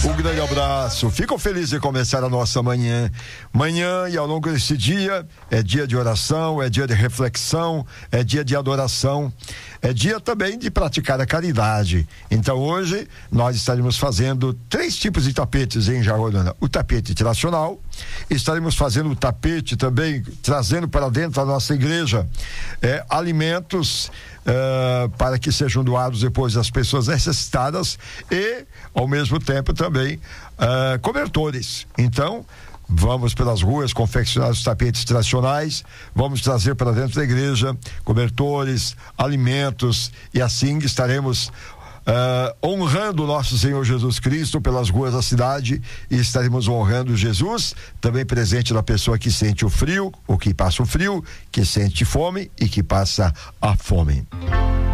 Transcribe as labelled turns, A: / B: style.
A: Um grande abraço. Fico feliz de começar a nossa manhã. Manhã e ao longo desse dia é dia de oração, é dia de reflexão, é dia de adoração, é dia também de praticar a caridade. Então hoje nós estaremos fazendo 3 tipos de tapetes em Jaguaruna. O tapete tradicional, estaremos fazendo o tapete também, trazendo para dentro da nossa igreja alimentos para que sejam doados depois às pessoas necessitadas e, ao mesmo tempo, também cobertores. Então, vamos pelas ruas confeccionar os tapetes tradicionais, vamos trazer para dentro da igreja cobertores, alimentos, e assim estaremos honrando o nosso Senhor Jesus Cristo pelas ruas da cidade, e estaremos honrando Jesus também presente na pessoa que sente o frio, ou que passa o frio, que sente fome e que passa a fome.